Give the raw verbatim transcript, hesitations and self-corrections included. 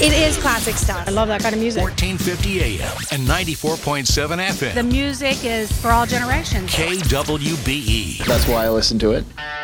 It is classic stuff. I love that kind of music. fourteen fifty A M and ninety-four point seven F M. The music is for all generations. K W B E. That's why I listen to it.